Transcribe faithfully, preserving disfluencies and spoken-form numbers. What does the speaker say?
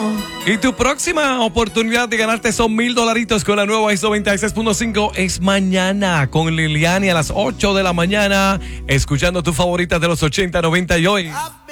Y tu próxima oportunidad de ganarte son mil dolaritos con la nueva I S O noventa y seis punto cinco es mañana con Liliani a las ocho de la mañana, escuchando tus favoritas de los ochenta, noventa y hoy.